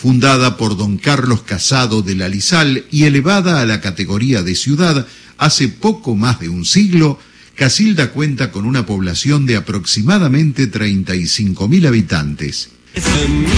Fundada por don Carlos Casado de la Lizal y elevada a la categoría de ciudad hace poco más de un siglo, Casilda cuenta con una población de aproximadamente 35.000 habitantes.